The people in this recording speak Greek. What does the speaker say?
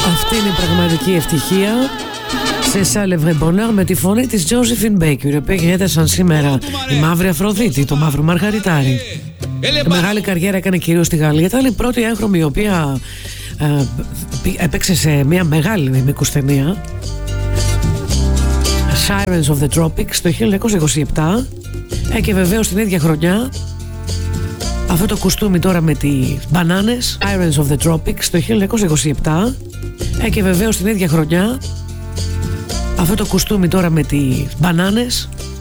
Αυτή είναι η πραγματική ευτυχία. Σε Σάλευε Μπονάρ με τη φωνή της Τζόζεφιν Μπέικερ, η οποία γεννιέται σαν σήμερα η μαύρη Αφροδίτη, το μαύρο μαργαριτάρι. Μεγάλη καριέρα έκανε κυρίως στη Γαλλία. Ήταν η πρώτη έγχρωμη η οποία έπαιξε σε μια μεγάλη μήκους ταινία, Sirens of the Tropics, το 1927. Και βεβαίως την ίδια χρονιά αυτό το κουστούμι τώρα με τις μπανάνες, Sirens of the Tropics, το 1927. Και βεβαίως την ίδια χρονιά αυτό το κουστούμι τώρα με τις μπανάνες,